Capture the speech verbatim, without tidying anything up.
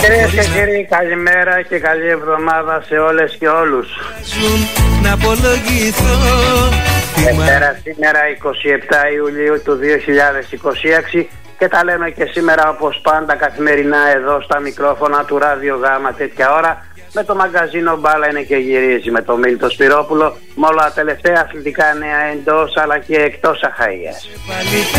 Κυρίες και κύριοι, καλημέρα και καλή εβδομάδα σε όλες και όλους. Να απολογηθώ. Δευτέρα σήμερα εικοστή εβδόμη Ιουλίου του δύο χιλιάδες είκοσι έξι και τα λέμε και σήμερα όπως πάντα καθημερινά εδώ στα μικρόφωνα του Ράδιο Γάμα τέτοια ώρα, με το μαγκαζίνο Μπάλα είναι και γυρίζει, με το Μίλτο Σπυρόπουλο, με όλα τα τελευταία αθλητικά νέα εντός αλλά και εκτός Αχαΐας.